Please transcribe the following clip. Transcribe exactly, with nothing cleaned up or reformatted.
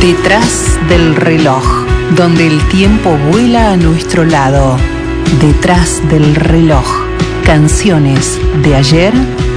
Detrás del reloj, donde el tiempo vuela a nuestro lado. Detrás del reloj, canciones de ayer